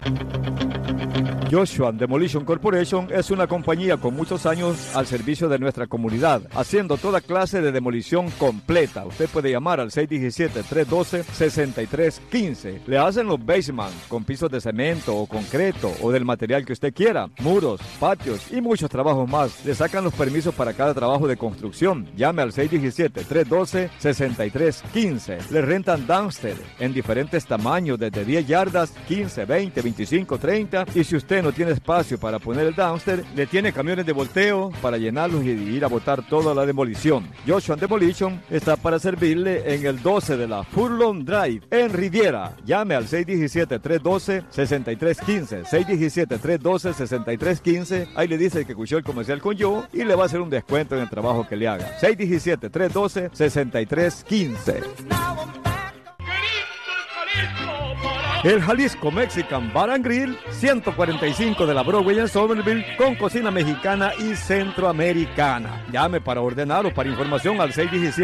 Joshua Demolition Corporation es una compañía con muchos años al servicio de nuestra comunidad, haciendo toda clase de demolición completa. Usted puede llamar al 617-312-6315. Le hacen los basements con pisos de cemento o concreto o del material que usted quiera, muros, patios y muchos trabajos más. Le sacan los permisos para cada trabajo de construcción. Llame al 617-312-6315. Le rentan downstairs en diferentes tamaños, desde 10 yardas, 15, 20, 25, 30. Y si usted no tiene espacio para poner el downstairs, le tiene camiones de volteo para llenarlos y ir a botar toda la demolición. Joshua Demolition está para servirle en el 12 de la Furlong Drive en Riviera. Llame al 617-312-6315. 617-312-6315. Ahí le dice que escuchó el comercial con yo y le va a hacer un descuento en el trabajo que le haga. 617-312-6315. El Jalisco Mexican Bar and Grill, 145 de la Broadway en Somerville, con cocina mexicana y centroamericana. Llame para ordenar o para información al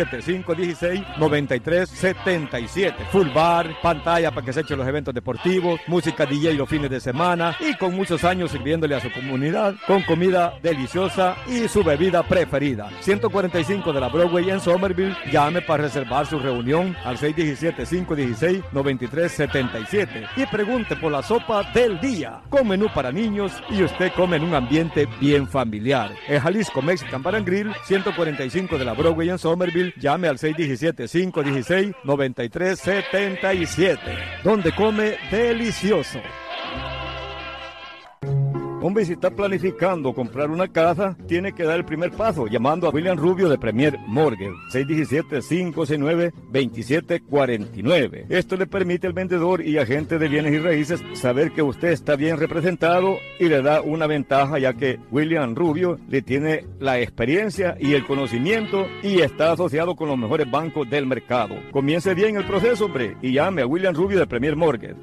617-516-9377. Full bar, pantalla para que se echen los eventos deportivos, música DJ los fines de semana y con muchos años sirviéndole a su comunidad con comida deliciosa y su bebida preferida. 145 de la Broadway en Somerville. Llame para reservar su reunión al 617-516-9377. Y pregunte por la sopa del día, con menú para niños y usted come en un ambiente bien familiar. El Jalisco Mexican Bar and Grill, 145 de la Broadway en Somerville. Llame al 617-516-9377, donde come delicioso. Hombre, si está planificando comprar una casa, tiene que dar el primer paso llamando a William Rubio de Premier Mortgage, 617-569-2749. Esto le permite al vendedor y agente de bienes y raíces saber que usted está bien representado y le da una ventaja, ya que William Rubio le tiene la experiencia y el conocimiento y está asociado con los mejores bancos del mercado. Comience bien el proceso, hombre, y llame a William Rubio de Premier Mortgage,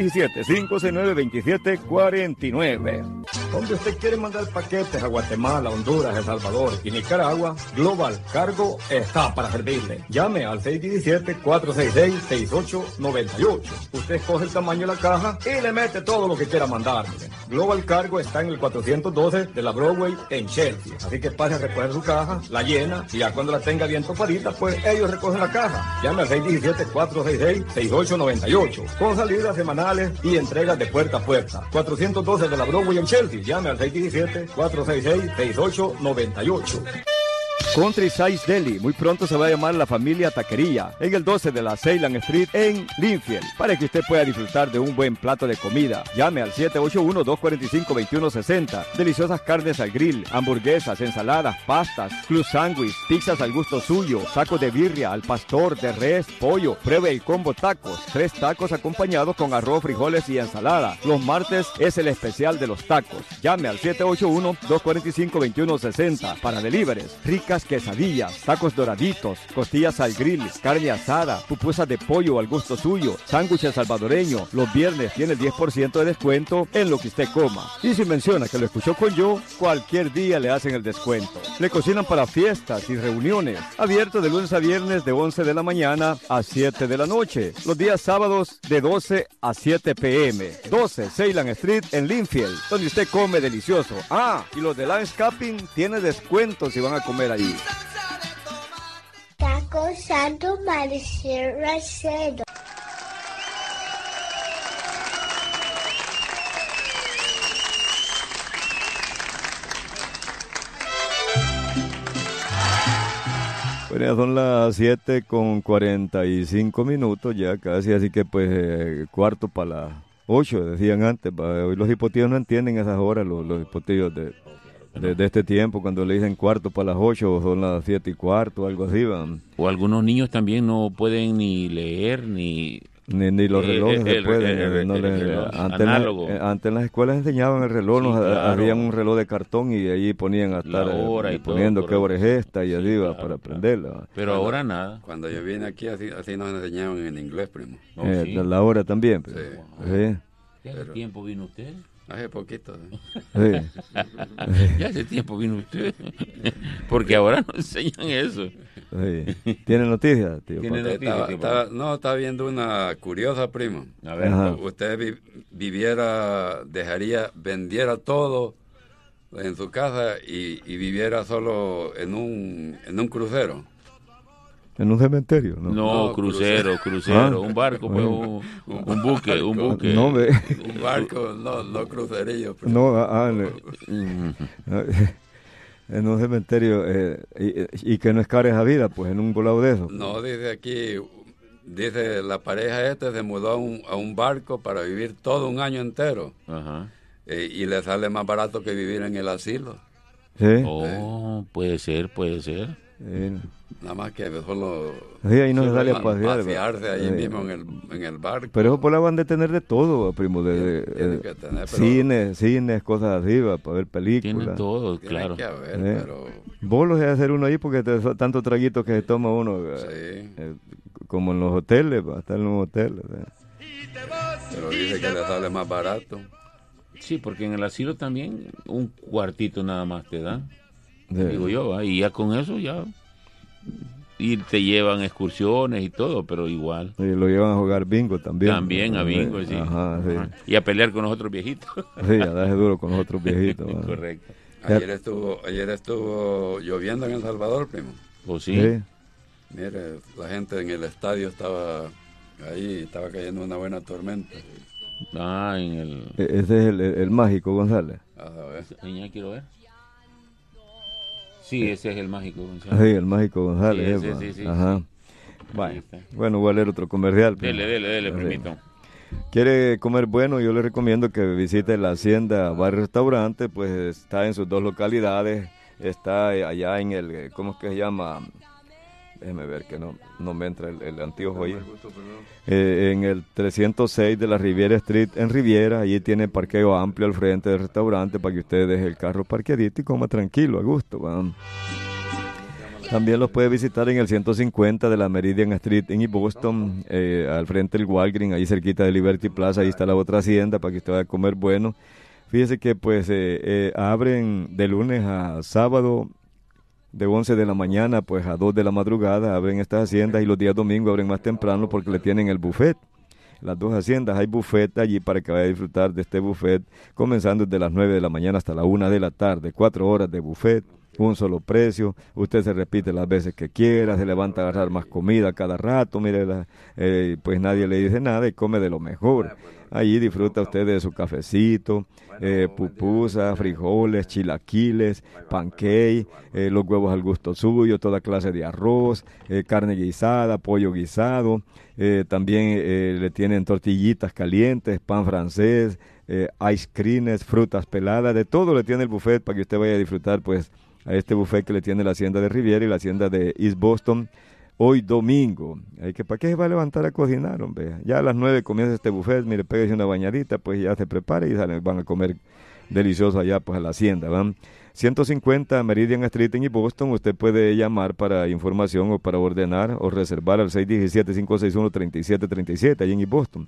617-569-2749. Donde usted quiere mandar paquetes a Guatemala, Honduras, El Salvador y Nicaragua, Global Cargo está para servirle. Llame al 617-466-6898. Usted escoge el tamaño de la caja y le mete todo lo que quiera mandar. Global Cargo está en el 412 de la Broadway en Chelsea. Así que pase a recoger su caja, la llena y ya cuando la tenga bien topadita, pues ellos recogen la caja. Llame al 617-466-6898. Con salidas semanales y entregas de puerta a puerta. 412 de la Broadway en Chelsea. Llame al 617-466-6898. Country Size Deli, muy pronto se va a llamar La Familia Taquería, en el 12 de la Ceylan Street en Linfield, para que usted pueda disfrutar de un buen plato de comida. Llame al 781-245-2160. Deliciosas carnes al grill, hamburguesas, ensaladas, pastas, club sándwich, pizzas al gusto suyo, tacos de birria, al pastor, de res, pollo. Pruebe el combo tacos, 3 tacos acompañados con arroz, frijoles y ensalada. Los martes es el especial de los tacos. Llame al 781-245-2160 para deliveries. Ricas quesadillas, tacos doraditos, costillas al grill, carne asada, pupusas de pollo al gusto suyo, sándwiches salvadoreño. Los viernes tiene el 10% de descuento en lo que usted coma. Y si menciona que lo escuchó con yo, cualquier día le hacen el descuento. Le cocinan para fiestas y reuniones. Abierto de lunes a viernes de 11 de la mañana a 7 de la noche. Los días sábados de 12 a 7 p.m. 12 Ceylan Street en Linfield, donde usted come delicioso. Ah, y los de Landscaping tiene descuento si van a comer ahí. Taco Santo Maricero. Bueno, ya son las 7:45 ya casi, así que pues cuarto para las 8, decían antes. Hoy los hipotíos no entienden esas horas, los hipotíos de este tiempo, cuando le dicen cuarto para las 8, son las 7:15, algo así, van. O algunos niños también no pueden ni leer, ni los relojes se pueden. Antes en las escuelas enseñaban el reloj, sí, claro. Habían un reloj de cartón y ahí ponían a estar poniendo qué hora es esta y allí va para aprenderla. Pero ahora nada. Cuando yo vine aquí así nos enseñaban en inglés, primo. La hora también. Sí. Sí. ¿Qué tiempo vino usted? Hace poquito. Sí. Ya hace tiempo vino usted. Porque ahora no enseñan eso. Sí. ¿Tiene noticias, tío? ¿Tiene Paco? noticias, tío? Estaba viendo una curiosa, primo. A ver. Ajá. Usted vendiera todo en su casa y viviera solo en un crucero. En un cementerio, ¿no? No, crucero. Ah. Un barco, pues, un buque. No, ve. Un barco, no crucerillo. primo. No, en un cementerio, y que no es cara esa vida, pues en un volado de eso. No, dice la pareja se mudó a un barco para vivir todo un año entero. Ajá. Y le sale más barato que vivir en el asilo. Sí. Oh, puede ser. Sí. Nada más que solo Sí, ahí no se sale a pasear. pasearse allí Sí. mismo en el barco. Pero esos volados van de tener de todo, primo, Tienen que tener, pero cines, cosas así, para ver películas. Tienen todo, tiene claro. que haber, Sí. pero Bolos es hacer uno ahí porque tantos traguitos que se toma uno, sí. como en los hoteles, va a estar en los hoteles. Pero dice que le sale más barato. Sí, porque en el asilo también un cuartito nada más te dan. Sí. Digo yo, ¿va? Y ya con eso ya. Y te llevan excursiones y todo, pero igual. Y lo llevan a jugar bingo también. También a bingo, sí. Ajá, sí. Ajá. Y a pelear con los otros viejitos. Sí, a darse duro con los otros viejitos. ¿va? Correcto. Ayer estuvo lloviendo en El Salvador, primo. ¿O sí? Sí. Mire, la gente en el estadio estaba cayendo una buena tormenta. Ah, en el... Ese es el mágico, González. A ver. Señor, quiero ver. Sí, ese es el mágico, Sí, Gonzalo. el mágico González. Sí, va. sí. Ajá. Ahí Vaya. está. Bueno, voy a leer otro comercial. primo. Dele, Sí. permito. Quiere comer bueno, yo le recomiendo que visite la Hacienda Bar Restaurante, pues está en sus dos localidades, está allá en el, ¿cómo es que se llama? Déjeme ver que no me entra el anteojo ahí. En el 306 de la Riviera Street en Riviera, allí tiene parqueo amplio al frente del restaurante para que usted deje el carro parqueadito y coma tranquilo, a gusto. ¿Va? También los puede visitar en el 150 de la Meridian Street en East Boston, al frente del Walgreens, ahí cerquita de Liberty Plaza, ahí está la otra hacienda para que usted vaya a comer bueno. Fíjese que pues abren de lunes a sábado de 11 de la mañana pues a 2 de la madrugada, abren estas haciendas y los días domingos abren más temprano porque le tienen el buffet. Las dos haciendas hay buffet allí para que vaya a disfrutar de este buffet, comenzando desde las 9 de la mañana hasta la 1 de la tarde, 4 horas de buffet. Un solo precio, usted se repite las veces que quiera, se levanta a agarrar más comida cada rato, mire, pues nadie le dice nada y come de lo mejor. Allí disfruta usted de su cafecito, pupusas, frijoles, chilaquiles, pancake, los huevos al gusto suyo, toda clase de arroz, carne guisada, pollo guisado, también le tienen tortillitas calientes, pan francés, ice creams, frutas peladas, de todo le tiene el buffet para que usted vaya a disfrutar pues a este buffet que le tiene la Hacienda de Riviera y la Hacienda de East Boston hoy domingo. ¿Para qué se va a levantar a cocinar, hombre? Ya a las 9 comienza este buffet, mire, pégase una bañadita, pues ya se prepara y van a comer delicioso allá pues a la Hacienda, ¿van? 150 Meridian Street en East Boston, usted puede llamar para información o para ordenar o reservar al 617-561-3737, ahí en East Boston,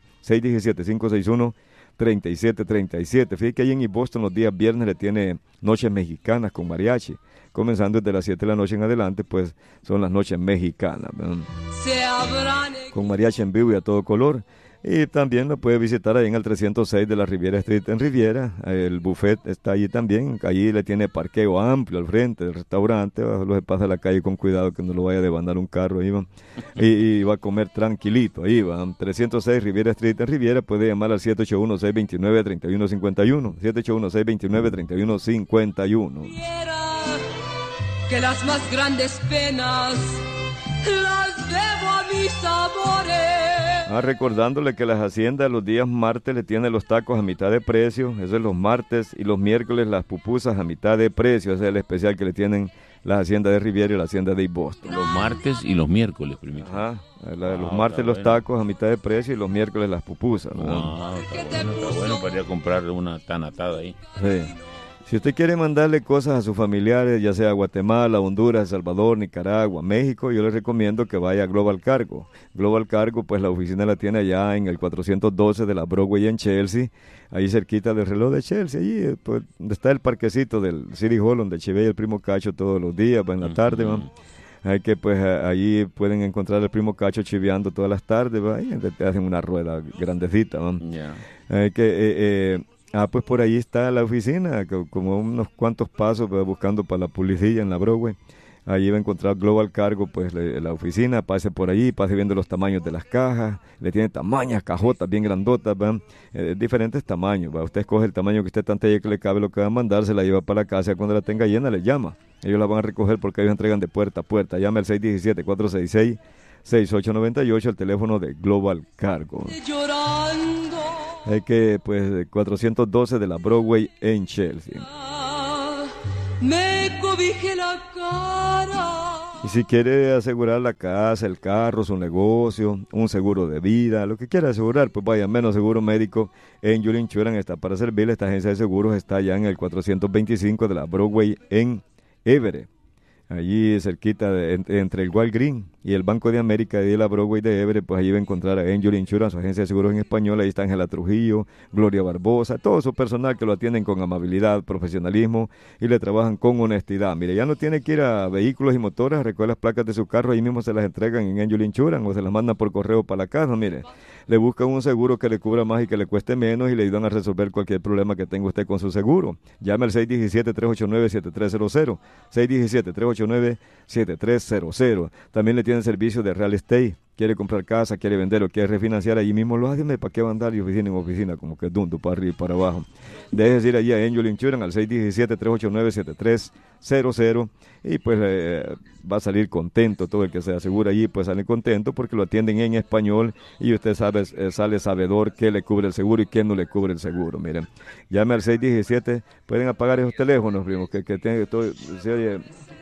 617-561-3737. Fíjate que ahí en East Boston los días viernes le tiene noches mexicanas con mariachi, comenzando desde las 7 de la noche en adelante, pues son las noches mexicanas, ¿verdad? Con mariachi en vivo y a todo color. Y también lo puede visitar ahí en el 306 de la Riviera Street en Riviera. El buffet está allí también. Allí le tiene parqueo amplio al frente del restaurante. Solo se pasa a la calle con cuidado que no lo vaya a demandar un carro ahí, va. Y va a comer tranquilito ahí, va. 306 Riviera Street en Riviera. Puede llamar al 781-629-3151. 781-629-3151. Que las más grandes penas las debo a mis amores. Recordándole que las haciendas los días martes le tienen los tacos a mitad de precio, eso es los martes, y los miércoles las pupusas a mitad de precio, ese es el especial que le tienen las haciendas de Riviera y la hacienda de East Boston. Los martes y los miércoles, primero. Ajá, los martes los tacos a mitad de precio y los miércoles las pupusas, ¿no? Está bueno para ir a comprar una tan atada ahí. Sí. Si usted quiere mandarle cosas a sus familiares, ya sea a Guatemala, Honduras, El Salvador, Nicaragua, México, yo les recomiendo que vaya a Global Cargo. Global Cargo, pues la oficina la tiene allá en el 412 de la Broadway en Chelsea, ahí cerquita del reloj de Chelsea, allí pues, donde está el parquecito del City Hall, donde Cheve y el Primo Cacho todos los días, pues, en la tarde, ¿va? Hay que, pues, allí pueden encontrar al Primo Cacho chiveando todas las tardes, ¿va? Y te hacen una rueda grandecita, ¿va? Ya. Hay que... pues por ahí está la oficina, como unos cuantos pasos, pues, buscando para la Pulicilla en la Broadway. Allí va a encontrar Global Cargo, pues la oficina, pase por allí, pase viendo los tamaños de las cajas, le tiene tamañas, cajotas bien grandotas, ¿va? Diferentes tamaños, ¿va? Usted escoge el tamaño que usted tanta que le cabe lo que va a mandar, se la lleva para la casa, cuando la tenga llena le llama. Ellos la van a recoger porque ellos entregan de puerta a puerta. Llame al 617-466-6898, el teléfono de Global Cargo. Llorando. Hay que, pues, 412 de la Broadway en Chelsea. Me cobije la cara. Y si quiere asegurar la casa, el carro, su negocio, un seguro de vida, lo que quiera asegurar, pues vaya, menos seguro médico, Angel Insurance está para servirle. Esta agencia de seguros está allá en el 425 de la Broadway en Everett. Allí cerquita entre el Walgreens y el Banco de América y la Broadway de Everett, pues allí va a encontrar a Angel Insurance, su agencia de seguros en español. Ahí está Ángela Trujillo, Gloria Barbosa, todo su personal que lo atienden con amabilidad, profesionalismo y le trabajan con honestidad. Mire, ya no tiene que ir a vehículos y motores a recoger las placas de su carro, ahí mismo se las entregan en Angel Insurance o se las mandan por correo para la casa. Mire, le buscan un seguro que le cubra más y que le cueste menos y le ayudan a resolver cualquier problema que tenga usted con su seguro. Llame al 617-389-7300, 617-389-7300. También le tienen servicio de real estate. Quiere comprar casa, quiere vender o quiere refinanciar, allí mismo lo hace. ¿Para qué va a andar de oficina en oficina? Como que dundo para arriba y para abajo. Deje ir allí a Angel Insurance al 617-389-7300 y pues va a salir contento. Todo el que se asegura allí pues sale contento porque lo atienden en español y usted sabe, sale sabedor qué le cubre el seguro y qué no le cubre el seguro. Miren, llame al 617, pueden apagar esos teléfonos, primos, que tienen todo, se oye,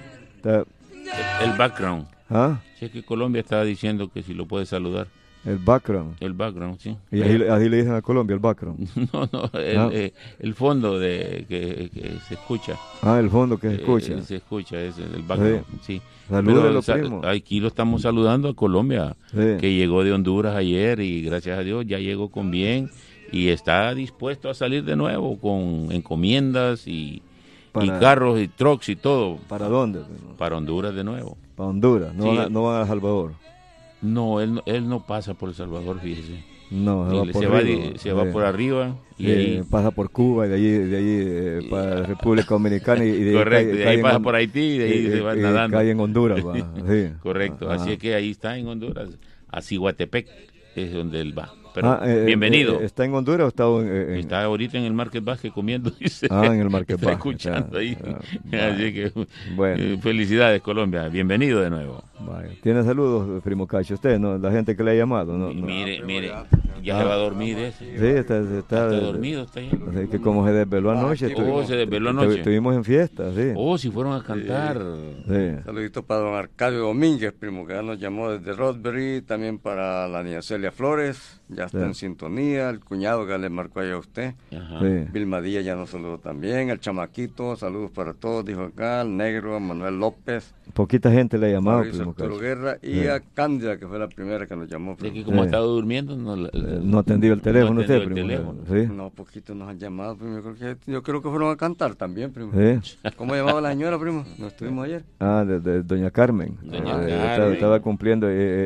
El background. ¿ah? Sí, es que Colombia estaba diciendo que si lo puede saludar. El background. El background, sí. Y así le dicen a Colombia, el background. No, el fondo de que se escucha. Ah, el fondo que se escucha. Se escucha, es el background, sí. Saludos, primo. Aquí lo estamos saludando a Colombia, Sí. que llegó de Honduras ayer y gracias a Dios ya llegó con bien y está dispuesto a salir de nuevo con encomiendas y carros y trucks y todo. ¿Para dónde, primo? Para Honduras de nuevo. Para Honduras, no, Sí. no van a El Salvador. No, él no pasa por El Salvador, fíjese. No, Se va por arriba y ahí... pasa por Cuba y de allí para la República Dominicana y de correcto, ahí de ahí pasa por Haití y de ahí se va nadando. Cae en Honduras, va. Sí. Correcto, Ajá. así es que ahí está en Honduras, a Ciguatepec es donde él va. Pero bienvenido. ¿Está en Honduras o está Está ahorita en el Market Basket comiendo, dice. en el Market Está Basket. escuchando ahí. Vaya. Así que, Bueno. felicidades, Colombia. Bienvenido de nuevo. Vaya. ¿Tiene saludos, primo Cacho? Usted, ¿no? La gente que le ha llamado, ¿no? Mire, ya se va a dormir ese. Sí, está dormido, está ya. Así que como se desveló anoche. Se desveló anoche. Estuvimos en fiesta, sí. Oh, si fueron a cantar. Sí. Saludito para don Arcadio Domínguez, primo, que ya nos llamó desde Rodbury, también para la niña Celia Flores, ya está Sí. en sintonía, el cuñado que le marcó allá a usted, Ajá. Sí. Vilma Díaz ya nos saludó también, el chamaquito, saludos para todos, dijo acá, el negro, a Manuel López, Poquita gente le ha llamado, Mauricio primo Arturo Cacho. Guerra y Sí. a Cándida, que fue la primera que nos llamó. Así que primo. como Sí. ha estado durmiendo, No ha atendido el teléfono no usted, atendió el primo. teléfono. Sí. No, poquito nos han llamado, primo, yo creo que fueron a cantar también, primo. Sí. ¿Cómo llamaba la señora, primo? Nos estuvimos ayer. Ah, de Doña Carmen. Doña Estaba Carmen. cumpliendo,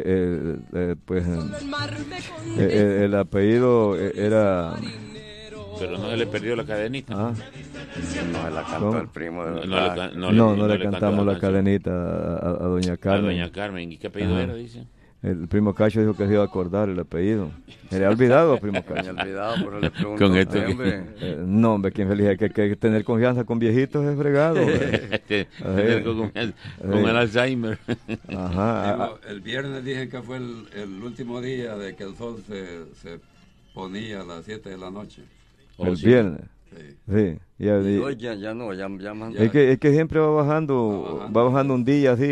pues, El mar me condena. el apellido era... pero no se le perdió la cadenita. Ah, No, la cantó ¿Cómo? el primo de No verdad. no le cantó cantamos la canción cadenita a Doña a Carmen. Doña Carmen. ¿Y qué apellido Ajá. era, dice? El primo Cacho dijo que se iba a acordar el apellido. Se le ha olvidado, primo Me Cacho. he olvidado, pero le pregunto Con a esto usted, que- hombre. No, hombre, quien feliz. Que tener confianza con viejitos es fregado. hombre. Tener con el Alzheimer. Ajá. Digo, el viernes dije que fue el último día de que el sol se ponía a las 7 de la noche. El viernes. Sí. Sí. Y hoy ya no, ya más. Es que siempre va bajando un día así,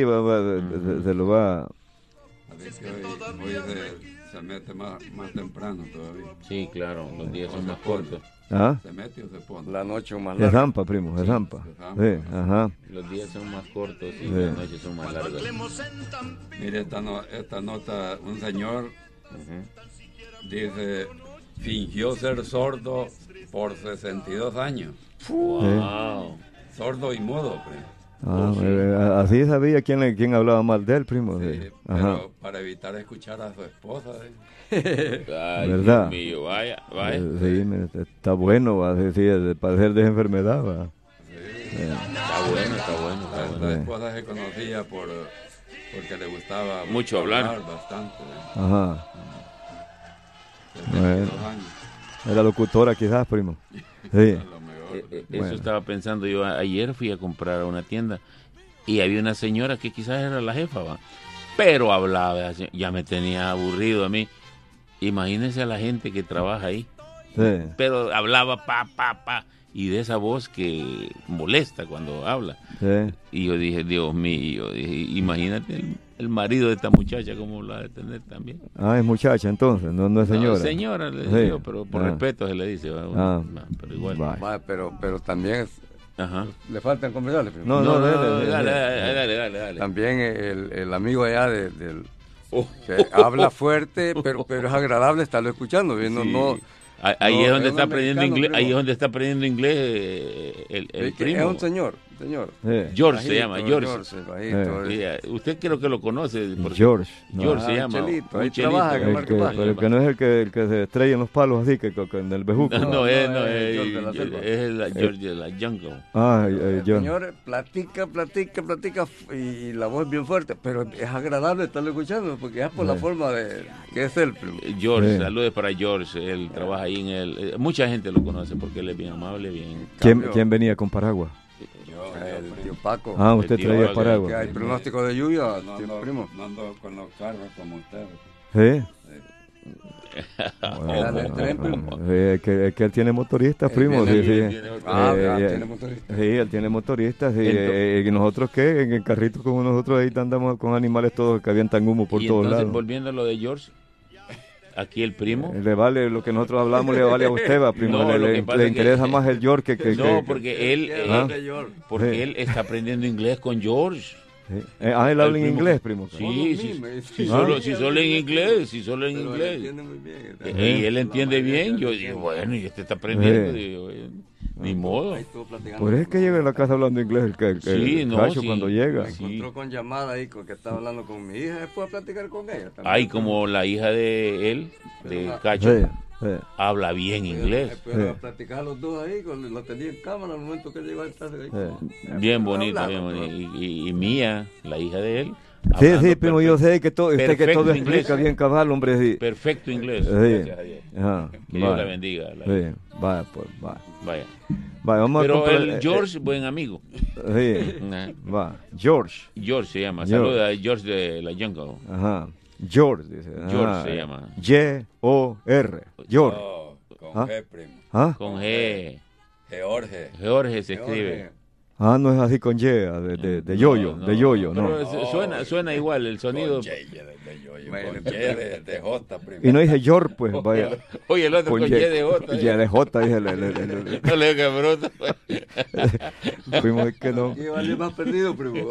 se lo va... Así que hoy se mete más temprano todavía. Sí, claro, los días son más cortos. ¿Ah? ¿Se mete o se pone? La noche más Se larga. zampa, primo, se zampa. se zampa. Sí, ajá. Los días son más cortos y Sí. las noches son más largas. Mire esta nota, un señor dice, fingió ser sordo por 62 años. Wow. Sordo y mudo, primo. Ah, así sabía quién hablaba mal de él, primo. Sí, Sí. Ajá. pero para evitar escuchar a su esposa. Ay, ¿Verdad? Dios mío, vaya, vaya. Sí, está bueno, va, sí, padecer de esa enfermedad, va. Está bueno, está bueno, está La bueno. esposa se conocía porque le gustaba Mucho hablar. bastante. Ajá. 62 años. Era locutora quizás, primo. Sí. A lo mejor. Eso Bueno. estaba pensando yo. Ayer fui a comprar a una tienda y había una señora que quizás era la jefa, va, pero hablaba así, ya me tenía aburrido a mí. Imagínense a la gente que trabaja ahí, Sí. pero hablaba pa, y de esa voz que molesta cuando habla. Sí. Y yo dije, Dios mío, dije, imagínate el marido de esta muchacha cómo la ha de tener también. Ah, es muchacha entonces, no es señora. No, señora, le Sí. digo, pero por Ah. respeto se le dice. ¿va? Ah. Pero igual. Vaya. Va, pero también Ajá. le faltan conversarle. primo. No, Dale. También el amigo allá del Oh. que habla fuerte, pero es agradable estarlo escuchando. ¿Sí? No, Sí. no, Ahí no, es donde es está un aprendiendo americano, inglés, primo. ahí es donde está aprendiendo inglés el es que primo. es un señor. Sí. George se llama, Bajito, George. bajito, Sí, usted creo que lo conoce. porque George. No. George se Ah, llama. Chelito, un ahí chelito. trabaja, que El marca que, más. pero el que no es el que se estrella en los palos así, que en el bejuco. No, es George de la selva. la George de la Jungle. Ah, El John. señor platica y la voz es bien fuerte, pero es agradable estarlo escuchando porque es por la forma de que es él. primo. George, Sí. saludos para George. Él trabaja ahí en el. Mucha gente lo conoce porque él es bien amable, bien. ¿Quién venía con paraguas? El tío Paco. Ah, usted El tío traía Paco, Que paraguas. hay pronóstico de lluvia, No tío ando, primo. no ando con los carros como ustedes. Sí. Era del tren, primo. Sí, es que él tiene motoristas, primo. Sí, sí. Ah, Eh, tiene motorista. Sí, él tiene motoristas. Sí, y nosotros, ¿qué? En el carrito como nosotros ahí andamos con animales todos que avientan humo por Y todos entonces, lados. volviendo a lo de George, aquí el primo. Le vale lo que nosotros hablamos, le vale a usted, va, primo. No, lo le que pasa le es que- interesa más el York que No, porque él, ¿Ah? porque Sí. él está aprendiendo inglés con George. Sí. Él habla en primo- inglés, primo. Sí, si ¿Ah? solo en inglés, si solo en Pero él inglés. entiende muy bien. Y él entiende bien. Yo digo, bueno, y este está aprendiendo. Digo, ni modo. Ahí estuvo platicando. Por eso es que llega a la casa hablando inglés Sí, el no, Cacho sí. cuando llega. Me encontró con llamada ahí con que estaba hablando con mi hija, después a platicar con ella. también. Ay, como la hija de él, de Cacho, Sí, sí. habla bien inglés. Pero Sí. a platicar los dos ahí, lo tenía en cámara al momento que llegó a estar ahí. Bien bonita, bien Hablaba, bonita. Y Mía, la hija de él. Sí, hablando sí, primo, yo sé que todo, usted que perfecto todo inglés. explica bien cabal, hombre, sí. Perfecto inglés. Sí. Gracias a Dios. Ajá, Que Dios vaya. la bendiga. Sí, vaya, pues, vaya. Vaya. Vaya, vamos a Pero comprar, el George, buen amigo. sí, Ajá. va. George, George se llama. George. Saluda a George de la Jungle. ajá. George, dice. George Ah, se llama. G-O-R. George. No, con ¿Ah? G, primo. ¿Ah? Con G. George. Jorge se escribe. Ah, no es así con Y, de yoyo, No, de yoyo, pero ¿no? suena igual el sonido. Con Y de yoyo, con Y de J, primo. Y no dice George, pues, vaya. Oye, el otro con Y de J. Y de J, dije, No le digas bruto. primo, es que no. ¿Qué vale más perdido, primo?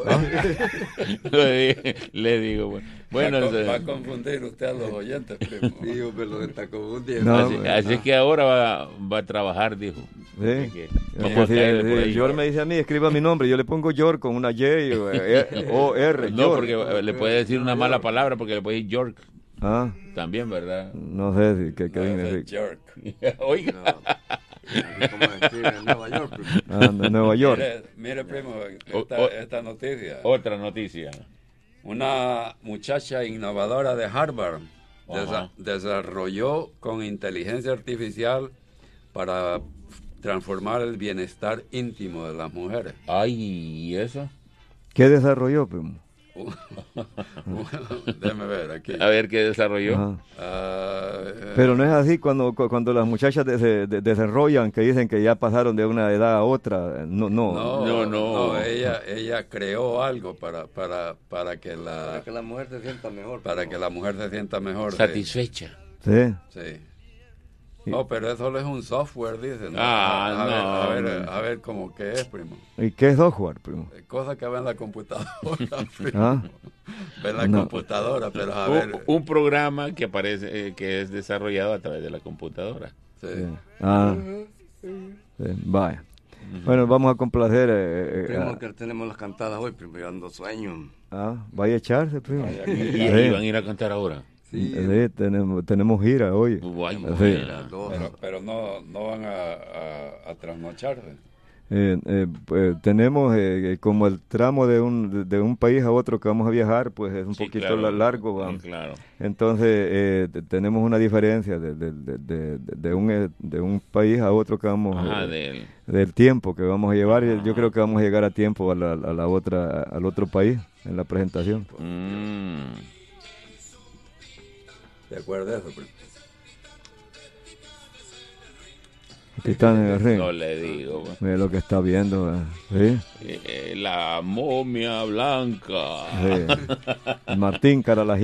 Le digo, bueno. Va a confundir usted a los oyentes, primo. Digo, pero lo está confundiendo. No, así que ahora va a trabajar, dijo. Sí. Así que Es vamos que a si caerle por ahí. George me dice a mí, escriba mi nombre, yo le pongo George con una Y o R. No, George. porque le puede decir una mala palabra porque le puede decir York Ah, también, ¿verdad? no sé si qué No, viene es así. jerk. Oiga. Como decir en Nueva York, primo. Ah, de Nueva York. Mire, primo, O- esta noticia. Otra noticia. Una muchacha innovadora de Harvard Ajá. desarrolló con inteligencia artificial para transformar el bienestar íntimo de las mujeres. Ay, ¿y eso? ¿Qué desarrolló, primo? Déjeme ver aquí. A ver qué desarrolló. Ajá. Ah, Pero no es así cuando las muchachas se desarrollan, que dicen que ya pasaron de una edad a otra. No. No. Ella creó algo para que Para que la mujer se sienta mejor. para que la mujer se sienta mejor. Satisfecha. Sí. Sí. No, pero eso es un software, dicen. A ver cómo que es, primo. ¿Y qué es software, primo? Cosa que ve en la computadora, primo. ¿Ah? Ve en la computadora, pero a ver. Un programa que aparece, que es desarrollado a través de la computadora. Sí. Vaya. Bueno, vamos a complacer. Primo, que tenemos las cantadas hoy, primo, yo ando sueño. Vaya a echarse, primo. Y van a ir a cantar ahora. Sí, tenemos gira hoy. Guay, Sí. Pero no van a trasnocharse. Pues tenemos como el tramo de un país a otro que vamos a viajar, pues es un poquito claro, largo, ¿va? Claro. Entonces tenemos una diferencia de un país a otro que vamos del tiempo que vamos a llevar. Yo creo que vamos a llegar a tiempo al otro país en la presentación. ¿De acuerdo eso, primo? No le digo. Mira lo que está viendo. ¿Sí? La momia blanca. Sí. Martín Caralajía.